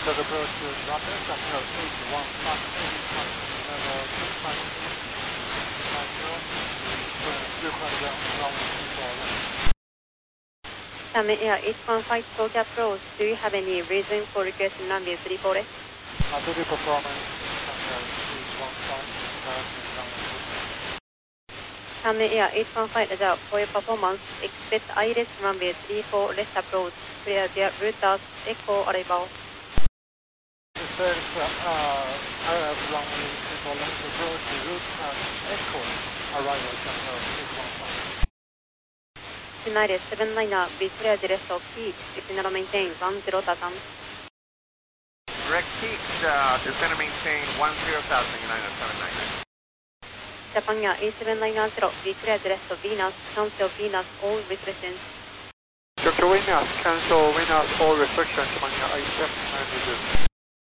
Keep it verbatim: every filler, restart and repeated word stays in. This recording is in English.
contact approach to runway Channel eight one five, level two five nine zero, required runway three four left. Xiamen Air eight one five talk approach, do you have any reason for requesting runway three four left? Uh, to the performance, Channel eight one five, direction runway three four. Xiamen Air eight one five, Roger, for your performance, expect I less runway three four left approach, clear their routers, echo arrival. Expect uh, I F runway three four left approach, route and echo arrival Channel eight one five. United seven niner, be clear the rest of peak, descend and maintain one zero thousand. Direct peak, uh, descend and maintain one zero thousand, United seven niner. Japan Air eight seven nine zero, be clear the rest of Venus, cancel Venus, all restrictions. Doctor Venus, cancel Venus, all restrictions, Japan Air eight seven nine